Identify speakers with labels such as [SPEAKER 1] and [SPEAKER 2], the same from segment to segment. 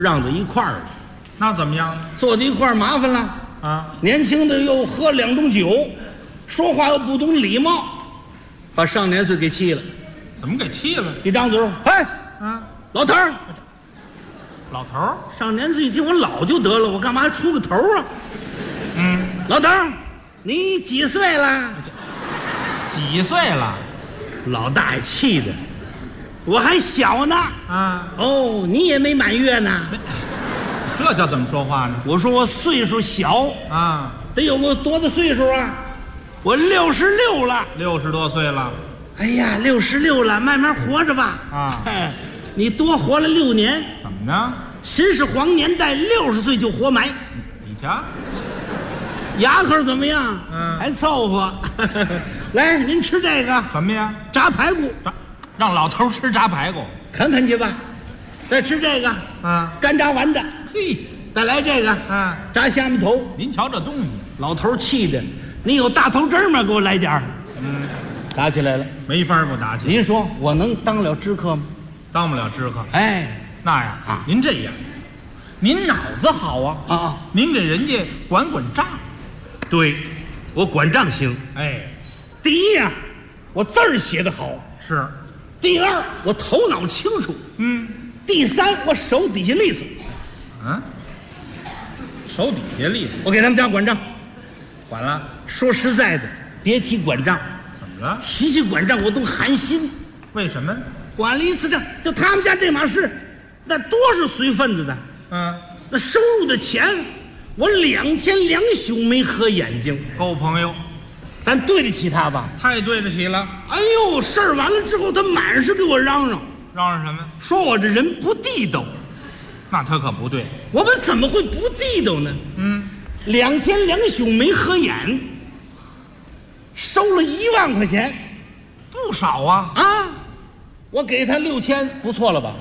[SPEAKER 1] 让到一块儿了。
[SPEAKER 2] 那怎么样？
[SPEAKER 1] 坐在一块儿麻烦了
[SPEAKER 2] 啊！
[SPEAKER 1] 年轻的又喝2种酒，说话又不懂礼貌，把上年岁给气了。
[SPEAKER 2] 怎么给气了？
[SPEAKER 1] 一张嘴，哎，
[SPEAKER 2] 啊，
[SPEAKER 1] 老头儿，
[SPEAKER 2] 老头儿，
[SPEAKER 1] 上年岁一听我老就得了，我干嘛还出个头啊？老头儿，你几岁了？
[SPEAKER 2] 几岁了？
[SPEAKER 1] 老大爷气的，我还小呢。
[SPEAKER 2] 啊，
[SPEAKER 1] 哦，你也没满月呢。
[SPEAKER 2] 这叫怎么说话呢？
[SPEAKER 1] 我说我岁数小，
[SPEAKER 2] 啊，
[SPEAKER 1] 得有个多大岁数啊？我66了。
[SPEAKER 2] 60多岁了。
[SPEAKER 1] 哎呀，66了，慢慢活着吧。
[SPEAKER 2] 啊，
[SPEAKER 1] 你多活了6年。
[SPEAKER 2] 怎么呢？
[SPEAKER 1] 秦始皇年代60岁就活埋，
[SPEAKER 2] 你瞧，
[SPEAKER 1] 牙口怎么样？还凑合。来，您吃这个
[SPEAKER 2] 什么呀？
[SPEAKER 1] 炸排骨，
[SPEAKER 2] 让老头吃炸排骨。
[SPEAKER 1] 啃啃去吧。再吃这个，干炸丸子。
[SPEAKER 2] 嘿，
[SPEAKER 1] 再来这个，炸虾米头。
[SPEAKER 2] 您瞧这东西，
[SPEAKER 1] 老头气的，你有大头针吗？给我来点儿。打起来了，
[SPEAKER 2] 没法不打起。
[SPEAKER 1] 您说我能当了知客吗？
[SPEAKER 2] 当不了知客。
[SPEAKER 1] 哎，
[SPEAKER 2] 那呀，您这样，您脑子好
[SPEAKER 1] 啊，
[SPEAKER 2] 您给人家管账。
[SPEAKER 1] 对，我管账行。
[SPEAKER 2] 哎，
[SPEAKER 1] 第一呀，我字儿写得好。
[SPEAKER 2] 是。
[SPEAKER 1] 第二，我头脑清楚。第三，我手底下利索。
[SPEAKER 2] 手底下利索。
[SPEAKER 1] 我给他们家管账，
[SPEAKER 2] 管了。
[SPEAKER 1] 说实在的，别提管账，
[SPEAKER 2] 怎么了？
[SPEAKER 1] 提起管账我都寒心。
[SPEAKER 2] 为什么？
[SPEAKER 1] 管了一次账，就他们家这码事，那多是随份子的。那收入的钱，我2天2宿没合眼睛。
[SPEAKER 2] 够朋友，
[SPEAKER 1] 咱对得起他吧？
[SPEAKER 2] 太对得起了。
[SPEAKER 1] 哎呦，事儿完了之后，他满是给我嚷嚷，
[SPEAKER 2] 嚷嚷什么？
[SPEAKER 1] 说我这人不地道。
[SPEAKER 2] 那他可不对。
[SPEAKER 1] 我们怎么会不地道呢？2天2宿没合眼，收了1万块钱，
[SPEAKER 2] 不少啊！
[SPEAKER 1] 我给他6000，不错了吧？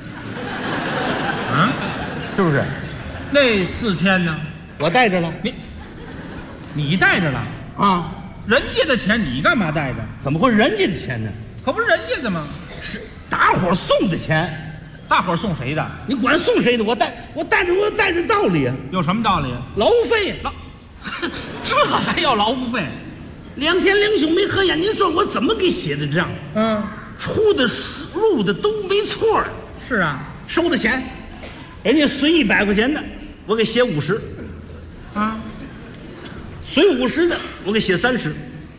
[SPEAKER 1] 是不是？
[SPEAKER 2] 那4000呢？
[SPEAKER 1] 我带着了。
[SPEAKER 2] 你带着了
[SPEAKER 1] 啊？
[SPEAKER 2] 人家的钱你干嘛带着？
[SPEAKER 1] 怎么会人家的钱呢？
[SPEAKER 2] 可不是人家的吗？
[SPEAKER 1] 是大伙送的钱。
[SPEAKER 2] 大伙送谁的？
[SPEAKER 1] 你管送谁的？我带着道理啊。
[SPEAKER 2] 有什么道理？
[SPEAKER 1] 劳务费。
[SPEAKER 2] 这还要劳务费
[SPEAKER 1] ？2天2宿没合眼，您说我怎么给写的账？出的入的都没错。
[SPEAKER 2] 是啊，
[SPEAKER 1] 收的钱，人家随100块钱的，我给写50。随50的，我给写30。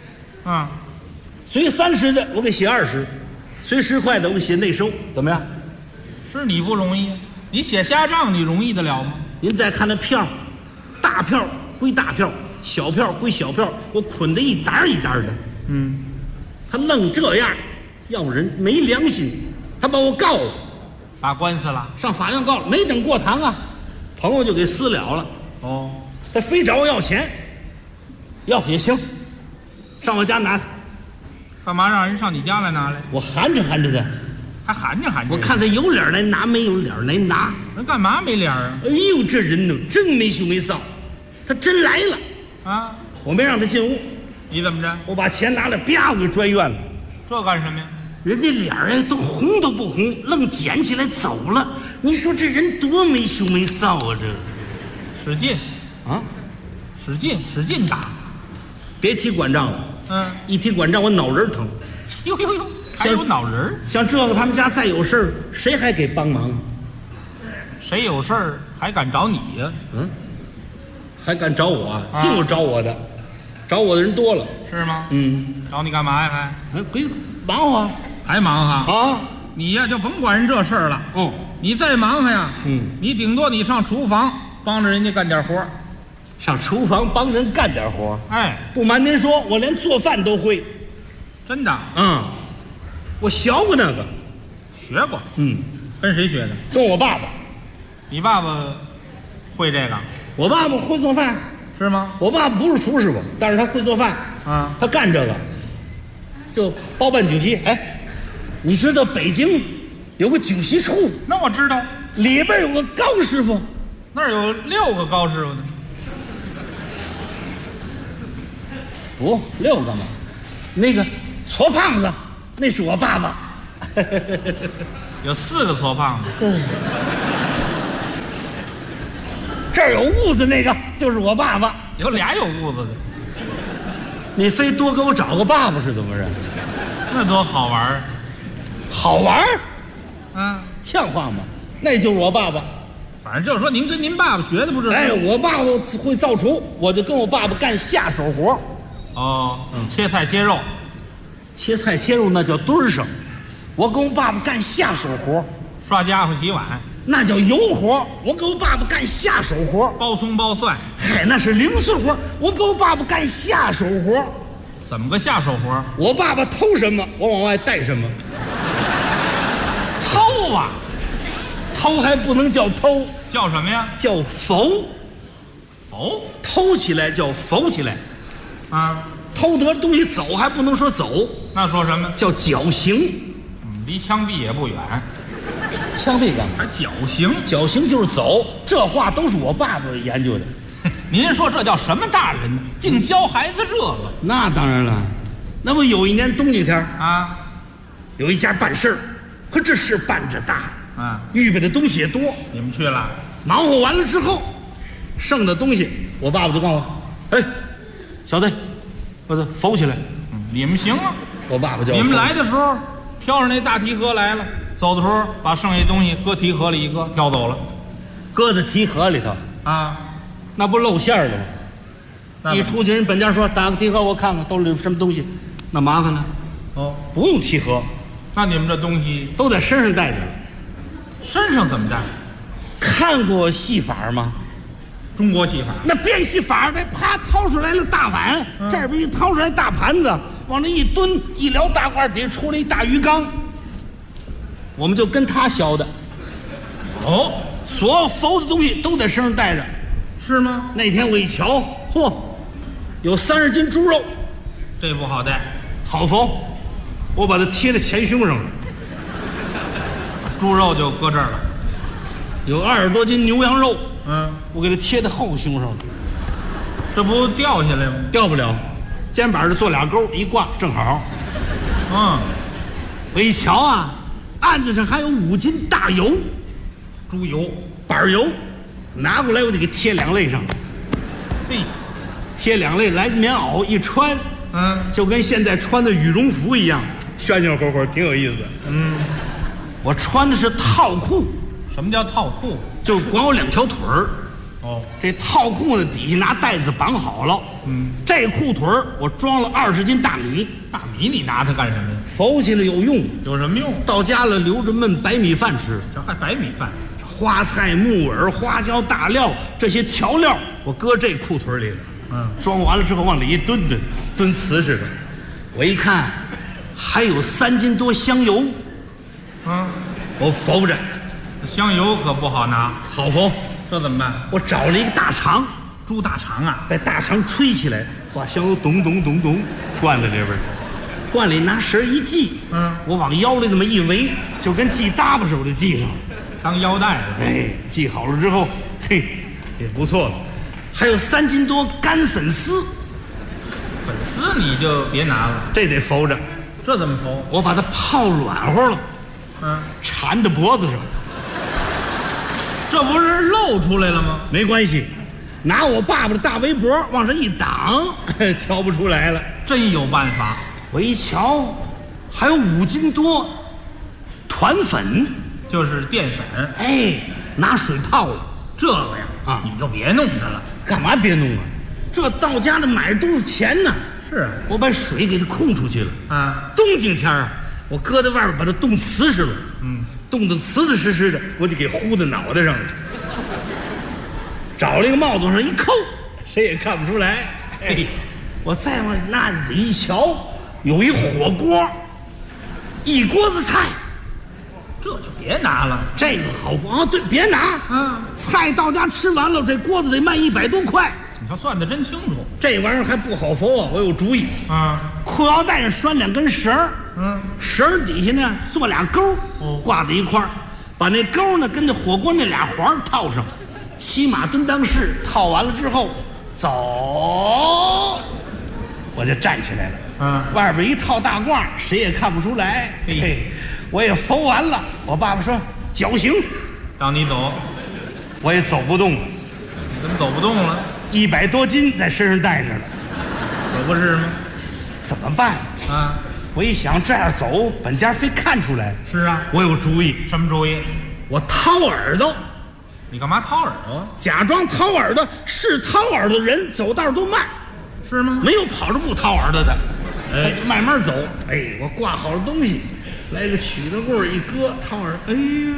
[SPEAKER 1] 随30的，我给写20。随10块的，我给写内收。怎么样？
[SPEAKER 2] 是你不容易，你写瞎账你容易得了吗？
[SPEAKER 1] 您再看那票，大票归大票，小票归小票，我捆得一沓一沓的。他愣这样，要人没良心，他把我告了，
[SPEAKER 2] 打官司了，
[SPEAKER 1] 上法院告了，没等过堂啊，朋友就给私了了。他非找我要钱，要也行，上我家拿来。
[SPEAKER 2] 干嘛让人上你家来拿来？
[SPEAKER 1] 我含着含着的。
[SPEAKER 2] 还含着含着，
[SPEAKER 1] 我看他有脸来拿，没有脸来拿。
[SPEAKER 2] 人干嘛没脸啊？
[SPEAKER 1] 哎呦，这人呢，真没羞没臊，他真来了我没让他进屋。
[SPEAKER 2] 你怎么着？
[SPEAKER 1] 我把钱拿来，啪，我给拽院了。
[SPEAKER 2] 这干什么呀？
[SPEAKER 1] 人家脸都红都不红，愣捡起来走了。你说这人多没羞没臊啊！这
[SPEAKER 2] 使劲使劲打，
[SPEAKER 1] 别提管账了。一提管账，我脑仁疼。
[SPEAKER 2] 呦，还有脑仁？
[SPEAKER 1] 像这个他们家再有事儿，谁还给帮忙？
[SPEAKER 2] 谁有事儿还敢找你呀？
[SPEAKER 1] 还敢找我啊？净有找我的，找我的人多了。
[SPEAKER 2] 是吗？找你干嘛呀？
[SPEAKER 1] 归忙活，
[SPEAKER 2] 还忙
[SPEAKER 1] 活
[SPEAKER 2] 你呀就甭管人这事儿了。你再忙活呀，你顶多你上厨房帮着人家干点活。
[SPEAKER 1] 上厨房帮人干点活？
[SPEAKER 2] 不
[SPEAKER 1] 瞒您说，我连做饭都会。
[SPEAKER 2] 真的？
[SPEAKER 1] 我学过那个。
[SPEAKER 2] 学过？跟谁学的？
[SPEAKER 1] 跟我爸爸。
[SPEAKER 2] 你爸爸会这个？
[SPEAKER 1] 我爸爸会做饭。
[SPEAKER 2] 是吗？
[SPEAKER 1] 我爸爸不是厨师傅，但是他会做饭。他干这个，就包办酒席。你知道北京有个酒席处？
[SPEAKER 2] 那我知道，
[SPEAKER 1] 里边有个高师傅。
[SPEAKER 2] 那儿有6个高师傅呢。
[SPEAKER 1] 不，6个嘛。那个矬胖子，那是我爸爸。
[SPEAKER 2] 有4个矬胖子。
[SPEAKER 1] 这儿有痦子那个就是我爸爸。
[SPEAKER 2] 有俩有痦子的，
[SPEAKER 1] 你非多给我找个爸爸是怎么着？
[SPEAKER 2] 那多好玩儿！
[SPEAKER 1] 好玩儿？
[SPEAKER 2] 啊，
[SPEAKER 1] 像话吗？那就是我爸爸。
[SPEAKER 2] 反正就是说您跟您爸爸学的不是？
[SPEAKER 1] 哎，我爸爸会造厨，我就跟我爸爸干下手活。
[SPEAKER 2] 哦，切菜切肉，
[SPEAKER 1] 切菜切肉那叫墩儿上，我跟我爸爸干下手活，
[SPEAKER 2] 刷家伙洗碗，
[SPEAKER 1] 那叫油活。我跟我爸爸干下手活，
[SPEAKER 2] 包葱包蒜，
[SPEAKER 1] 嗨，那是零碎活。我跟我爸爸干下手活。
[SPEAKER 2] 怎么个下手活？
[SPEAKER 1] 我爸爸偷什么，我往外带什么。
[SPEAKER 2] 偷啊！
[SPEAKER 1] 偷还不能叫偷，
[SPEAKER 2] 叫什么呀？
[SPEAKER 1] 叫浮。
[SPEAKER 2] 否
[SPEAKER 1] 偷起来叫浮起来，
[SPEAKER 2] 啊，
[SPEAKER 1] 偷得东西走还不能说走，
[SPEAKER 2] 那说什么？
[SPEAKER 1] 叫绞刑。
[SPEAKER 2] 离枪毙也不远，
[SPEAKER 1] 枪毙干嘛？
[SPEAKER 2] 还绞刑？
[SPEAKER 1] 绞刑就是走，这话都是我爸爸研究的。
[SPEAKER 2] 您说这叫什么大人呢？净教孩子这个
[SPEAKER 1] 那当然了，那不有一年冬季天
[SPEAKER 2] 啊，
[SPEAKER 1] 有一家办事儿，可这事办着大
[SPEAKER 2] 啊，
[SPEAKER 1] 预备的东西也多。
[SPEAKER 2] 你们去了，
[SPEAKER 1] 忙活完了之后，剩的东西，我爸爸就告诉我：“哎，小子，把它浮起来。”
[SPEAKER 2] 你们行啊。
[SPEAKER 1] 我爸爸叫
[SPEAKER 2] 你们来的时候挑着那大提盒来了，走的时候把剩下东西搁提盒里一搁，挑走了，
[SPEAKER 1] 搁在提盒里头
[SPEAKER 2] 啊，
[SPEAKER 1] 那不露馅了吗？一出去人本家说打个提盒我看看都里有什么东西，那麻烦呢。
[SPEAKER 2] 哦，
[SPEAKER 1] 不用提盒，
[SPEAKER 2] 那你们这东西
[SPEAKER 1] 都在身上带着。
[SPEAKER 2] 身上怎么带？
[SPEAKER 1] 看过戏法吗？
[SPEAKER 2] 中国戏法，
[SPEAKER 1] 那变戏法的，啪掏出来了大碗，这边一掏出来大盘子，往那一蹲，一撩大褂底下出来一大鱼缸，我们就跟他学的。
[SPEAKER 2] 哦，
[SPEAKER 1] 所有浮的东西都在身上带着。
[SPEAKER 2] 是吗？
[SPEAKER 1] 那天我一瞧，嚯，有30斤猪肉，
[SPEAKER 2] 这不好带，
[SPEAKER 1] 好浮，我把它贴在前胸上了。
[SPEAKER 2] 猪肉就搁这儿了。
[SPEAKER 1] 有20多斤牛羊肉，我给它贴在后胸上了，
[SPEAKER 2] 这不掉下来吗？
[SPEAKER 1] 掉不了，肩膀上做俩钩，一挂正好。我一瞧啊，案子上还有5斤大油，
[SPEAKER 2] 猪油、
[SPEAKER 1] 板油，拿过来我得给贴2肋上，
[SPEAKER 2] 嘿，
[SPEAKER 1] 贴2肋来棉袄一穿，就跟现在穿的羽绒服一样，炫炫火火，挺有意思。我穿的是套裤。
[SPEAKER 2] 什么叫套裤？
[SPEAKER 1] 就是光有2条腿儿。
[SPEAKER 2] 哦，
[SPEAKER 1] 这套裤呢底下拿带子绑好了。这裤腿儿我装了20斤大米。
[SPEAKER 2] 大米你拿它干什么呀？
[SPEAKER 1] 浮起来有用，
[SPEAKER 2] 有什么用？
[SPEAKER 1] 到家了留着焖白米饭吃。
[SPEAKER 2] 这还白米饭？
[SPEAKER 1] 花菜、木耳、花椒、大料这些调料，我搁这裤腿里了。装完了之后往里一蹲，蹲瓷似的。我一看，还有3斤多香油。我浮着。
[SPEAKER 2] 香油可不好拿，
[SPEAKER 1] 好浮，
[SPEAKER 2] 这怎么办？
[SPEAKER 1] 我找了一个大肠，
[SPEAKER 2] 猪大肠啊，
[SPEAKER 1] 把大肠吹起来，把香油咚咚咚咚灌在里边，灌里拿绳一系，我往腰里那么一围，就跟系搭把似的系上，
[SPEAKER 2] 当腰带了。
[SPEAKER 1] 哎，系好了之后，嘿，也不错了。还有3斤多干粉丝，
[SPEAKER 2] 粉丝你就别拿了，
[SPEAKER 1] 这得浮着。
[SPEAKER 2] 这怎么浮？
[SPEAKER 1] 我把它泡软和了，缠在脖子上。
[SPEAKER 2] 这不是露出来了吗？
[SPEAKER 1] 没关系，拿我爸爸的大围脖往上一挡，瞧不出来了。
[SPEAKER 2] 真有办法。
[SPEAKER 1] 我一瞧，还有5斤多团粉，
[SPEAKER 2] 就是淀粉。
[SPEAKER 1] 哎，拿水泡了。
[SPEAKER 2] 这个呀，你就别弄它了。
[SPEAKER 1] 干嘛别弄啊？这到家的买都是钱呢。
[SPEAKER 2] 是，
[SPEAKER 1] 我把水给它控出去了。冬景天啊，我搁在外边把它冻瓷实了。冻得瓷瓷实实的，我就给糊在脑袋上了。找了一个帽子上一扣，谁也看不出来。嘿，我再往那里一瞧，有一火锅，一锅子菜。
[SPEAKER 2] 这就别拿了，
[SPEAKER 1] 这个好啊！对，别拿。菜到家吃完了，这锅子得卖100多块。
[SPEAKER 2] 你要算得真清楚。
[SPEAKER 1] 这玩意儿还不好浮啊！我有主意。裤腰带上拴2根绳儿。绳底下呢做俩钩，挂在一块儿，把那钩呢跟那火锅那俩环套上，骑马蹲裆式，套完了之后走，我就站起来了。外边一套大褂，谁也看不出来。嘿，我也浮完了。我爸爸说绞刑，
[SPEAKER 2] 让你走，
[SPEAKER 1] 我也走不动了。
[SPEAKER 2] 怎么走不动了
[SPEAKER 1] ？100多斤在身上带着了，
[SPEAKER 2] 可不是吗？
[SPEAKER 1] 怎么办
[SPEAKER 2] 啊？
[SPEAKER 1] 我一想这样走，本家非看出来。
[SPEAKER 2] 是啊，
[SPEAKER 1] 我有主意。
[SPEAKER 2] 什么主意？
[SPEAKER 1] 我掏耳朵。
[SPEAKER 2] 你干嘛掏耳朵？
[SPEAKER 1] 假装掏耳朵，是掏耳朵的人走道都慢，
[SPEAKER 2] 是吗？
[SPEAKER 1] 没有跑着不掏耳朵的，
[SPEAKER 2] 哎，
[SPEAKER 1] 慢慢走。哎，我挂好了东西，来个曲子棍一搁，掏耳。哎呀，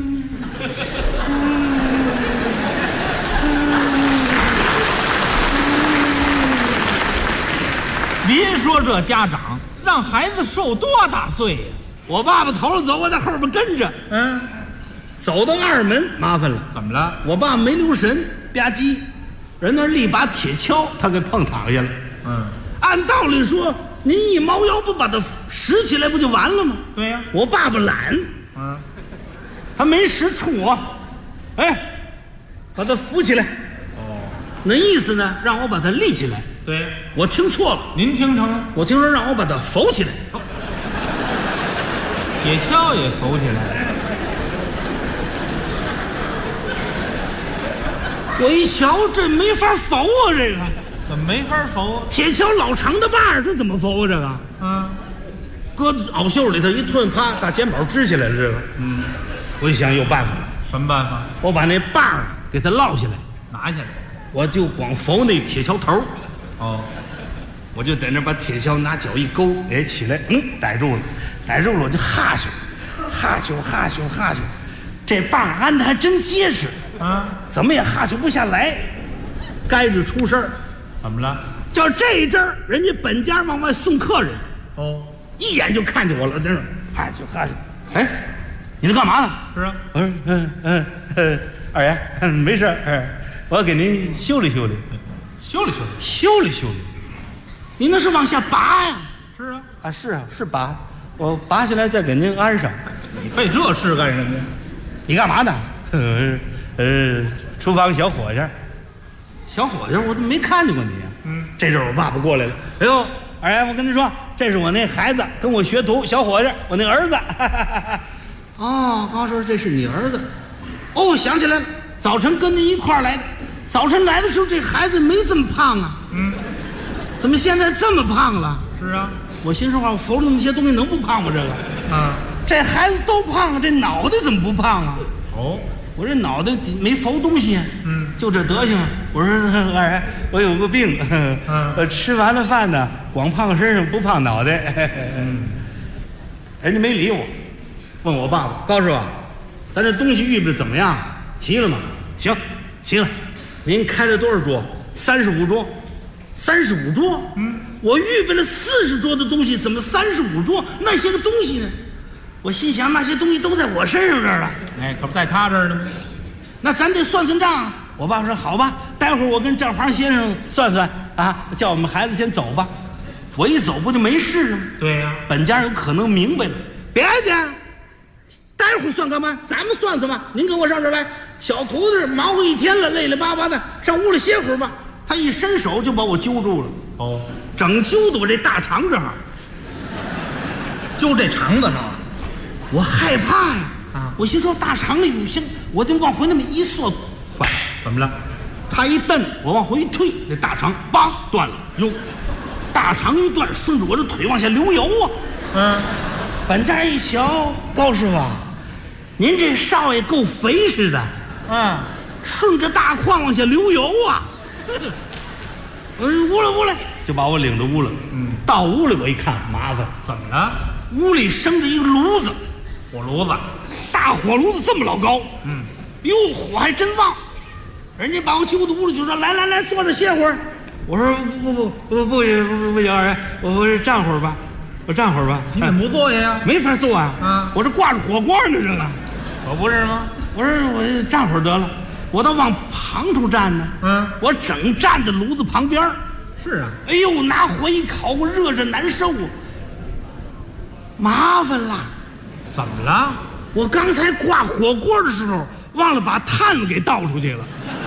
[SPEAKER 2] 您说这家长让孩子受多大罪呀？
[SPEAKER 1] 我爸爸头上走，我在后边跟着。走到二门麻烦了。
[SPEAKER 2] 怎么了？
[SPEAKER 1] 我爸没留神，吧唧，人那立把铁锹，他给碰躺下了。按道理说，您一猫腰不把它拾起来不就完了吗？
[SPEAKER 2] 对呀。
[SPEAKER 1] 我爸爸懒，他没拾，冲我，哎，把它扶起来。那意思呢，让我把它立起来。
[SPEAKER 2] 对，
[SPEAKER 1] 我听错了。
[SPEAKER 2] 您听成了？
[SPEAKER 1] 我听说让我把它浮起来。
[SPEAKER 2] 铁锹也浮起来。
[SPEAKER 1] 我一瞧，这没法浮啊！这个
[SPEAKER 2] 怎么没法浮啊？
[SPEAKER 1] 铁锹老长的把儿，这怎么浮啊？这个，搁袄袖里头一吞，啪，大肩膀支起来了。这个，我一想有办法了。
[SPEAKER 2] 什么办法？
[SPEAKER 1] 我把那把儿给它落下来，
[SPEAKER 2] 拿下来，
[SPEAKER 1] 我就光浮那铁锹头。我就在那把铁锹拿脚一勾，哎，起来，逮住了，我就哈咻，这把儿安的还真结实。怎么也哈咻不下来，该着出事儿。
[SPEAKER 2] 怎么了？
[SPEAKER 1] 叫这一阵儿，人家本家往外送客人，一眼就看见我了，真是哈咻。哎，你这干嘛呢？
[SPEAKER 2] 是啊。
[SPEAKER 1] 二爷，没事儿，我要给您修理修理。修理。你那是往下拔呀？
[SPEAKER 2] 是啊。
[SPEAKER 1] 是拔，我拔下来再给您安上。
[SPEAKER 2] 你费这事干什么呀？
[SPEAKER 1] 你干嘛呢？厨房小伙计，我怎么没看见过你呀？这阵我爸爸过来了。哎呦，二爷，我跟您说，这是我那孩子，跟我学徒，小伙计，我那儿子。刚说这是你儿子。想起来了，早晨跟您一块儿来的。早晨来的时候，这孩子没这么胖啊。怎么现在这么胖了？
[SPEAKER 2] 是啊。
[SPEAKER 1] 我心说话，我浮了那么些东西，能不胖吗？这个。这孩子都胖，这脑袋怎么不胖啊？我这脑袋没浮东西，就这德行。我说二爷，我有个病，吃完了饭呢，光胖身上不胖脑袋。人家没理我，问我爸爸高师傅，咱这东西预备的怎么样？齐了吗？行，齐了。您开了多少桌？35桌。35桌？我预备了40桌的东西，怎么35桌？那些个东西呢？我心想，那些东西都在我身上这儿了。
[SPEAKER 2] 可不在他这儿呢吗？
[SPEAKER 1] 那咱得算账啊。我爸说好吧，待会儿我跟账房先生算算啊，叫我们孩子先走吧。我一走不就没事了吗？
[SPEAKER 2] 对呀。
[SPEAKER 1] 本家有可能明白了，别介，待会儿算干嘛？咱们算吧。您跟我上这儿来，小徒弟忙活一天了，累累巴巴的，上屋里歇会儿吧。他一伸手就把我揪住了。整揪到我这大肠这儿，
[SPEAKER 2] 揪这肠子上了。
[SPEAKER 1] 我害怕呀！我心说大肠里有腥，我就往回那么一缩，坏了。
[SPEAKER 2] 怎么了？
[SPEAKER 1] 他一蹬，我往回一退，那大肠梆断了。大肠一断，顺着我这腿往下流油啊！本家一瞧，高师傅，您这少爷够肥实的，顺着大胯往下流油啊！屋来，就把我领到屋了。到屋里我一看，麻烦，
[SPEAKER 2] 怎么了？
[SPEAKER 1] 屋里生着一个炉子。
[SPEAKER 2] 火炉子，
[SPEAKER 1] 大火炉子这么老高，火还真旺。人家把我揪到屋里就说：“来，坐着歇会儿。”我说：“不行，二爷，我站会儿吧，我站会儿吧。”
[SPEAKER 2] 你怎么不坐下呀？
[SPEAKER 1] 没法坐啊！我这挂着火锅呢，这个
[SPEAKER 2] 可不是吗？
[SPEAKER 1] 我说我站会儿得了，我倒往旁处站呢。我整站在炉子旁边。
[SPEAKER 2] 是啊。
[SPEAKER 1] 哎呦，拿火一烤，我热着难受啊！麻烦了。
[SPEAKER 2] 怎么了？
[SPEAKER 1] 我刚才挂火锅的时候忘了把炭给倒出去了。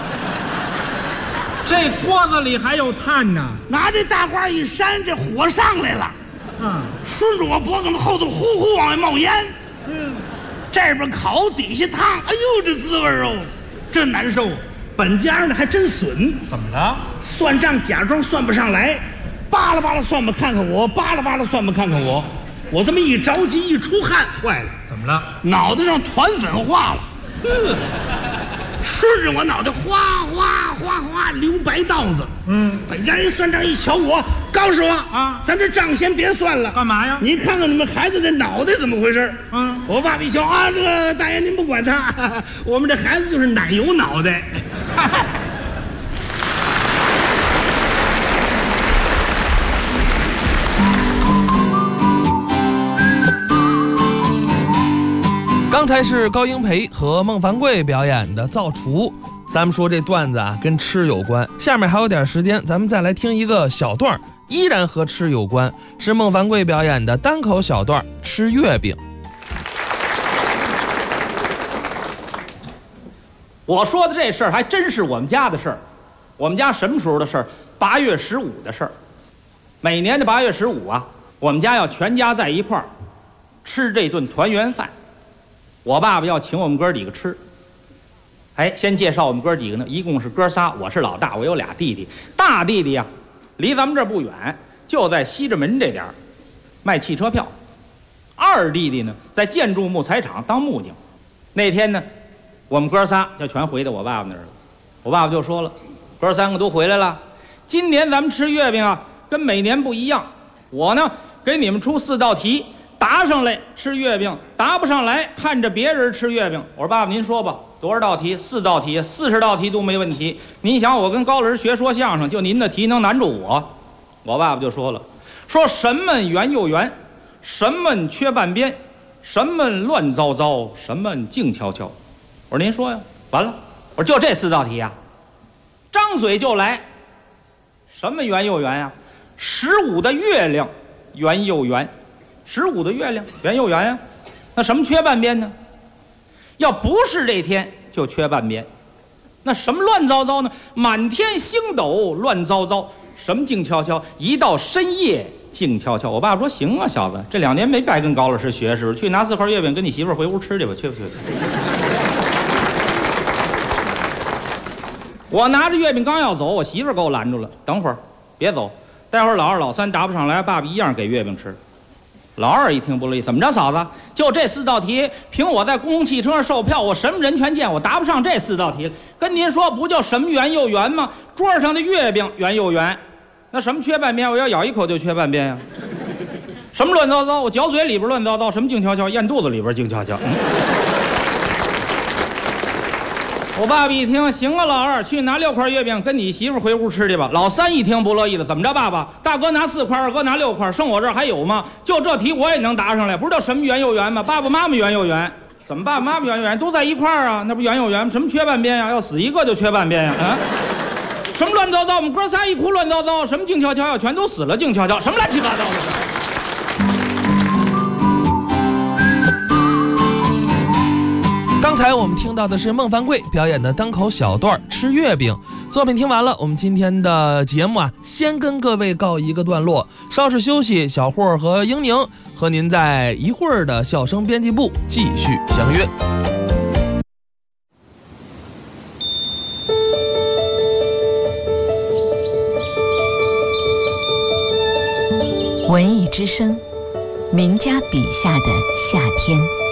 [SPEAKER 2] 这锅子里还有炭呢。
[SPEAKER 1] 拿这大花一扇，这火上来了。顺着我脖子后头呼呼往外冒烟。这边烤，底下烫，哎呦，这滋味哦，真难受。 本家呢还真损。
[SPEAKER 2] 怎么了？
[SPEAKER 1] 算账假装算不上来，巴拉巴拉算吧看看我，巴拉巴拉算吧看看我。我这么一着急一出汗，坏了，
[SPEAKER 2] 怎么了？
[SPEAKER 1] 脑袋上团粉化了，顺着我脑袋哗哗哗哗流白道子。本家一算账一瞧我，高师傅啊，咱这账先别算了。
[SPEAKER 2] 干嘛呀？
[SPEAKER 1] 你看看你们孩子这脑袋怎么回事？我爸爸一瞧啊，这个大爷您不管他，我们这孩子就是奶油脑袋。
[SPEAKER 3] 刚才是高英培和孟凡贵表演的造厨。咱们说这段子啊跟吃有关，下面还有点时间，咱们再来听一个小段，依然和吃有关，是孟凡贵表演的单口小段吃月饼。
[SPEAKER 4] 我说的这事儿还真是我们家的事儿。我们家什么时候的事儿？8月15的事儿。每年的8月15啊，我们家要全家在一块儿吃这顿团圆饭。我爸爸要请我们哥几个吃。先介绍我们哥几个呢，一共是哥仨，我是老大，我有俩弟弟。大弟弟呀，离咱们这儿不远，就在西直门这边卖汽车票。二弟弟呢，在建筑木材厂当木匠。那天呢，我们哥仨就全回到我爸爸那儿了。我爸爸就说了，哥三个都回来了，今年咱们吃月饼啊，跟每年不一样。我呢，给你们出4道题，答上来吃月饼，答不上来看着别人吃月饼。我说爸爸您说吧，多少道题？4道题，40道题都没问题。您想我跟高老师学说相声，就您的题能难住我？我爸爸就说了，说什么圆又圆，什么缺半边，什么乱糟糟，什么静悄悄。我说您说呀。完了，我说就这4道题呀，张嘴就来。什么圆又圆呀？15的月亮圆又圆，15的月亮圆又圆呀。那什么缺半边呢？要不是这天就缺半边。那什么乱糟糟呢？满天星斗乱糟糟，什么静悄悄？一到深夜静悄悄。我爸爸说行啊，小子，这2年没白跟高老师学，是不是？去拿4块月饼跟你媳妇儿回屋吃去吧，去不去？我拿着月饼刚要走，我媳妇儿给我拦住了，等会儿别走，待会儿老二老三答不上来，爸爸一样给月饼吃。老二一听不乐意，怎么着嫂子？就这4道题，凭我在公共汽车上售票，我什么人全见，我答不上这4道题。跟您说，不就什么圆又圆吗？桌上的月饼圆又圆，那什么缺半边？我要咬一口就缺半边呀。什么乱糟糟？我嚼嘴里边乱糟糟，什么静悄悄？咽肚子里边静悄悄。我爸爸一听，行啊，老二，去拿6块月饼，跟你媳妇回屋吃去吧。老三一听不乐意了，怎么着，爸爸？大哥拿4块，二哥拿6块，剩我这儿还有吗？就这题我也能答上来，不知道什么圆又圆吗？爸爸妈妈圆又圆，怎么爸爸妈妈圆又圆都在一块儿啊？那不圆又圆，什么缺半边呀？要死一个就缺半边呀？啊？什么乱糟糟？我们哥仨一哭乱糟糟，什么静悄悄要全都死了静悄悄，什么乱七八糟的？
[SPEAKER 3] 刚才我们听到的是孟凡贵表演的单口小段吃月饼。作品听完了，我们今天的节目啊，先跟各位告一个段落，稍事休息，小霍和英宁和您在一会儿的笑声编辑部继续相约。
[SPEAKER 5] 文艺之声，名家笔下的夏天。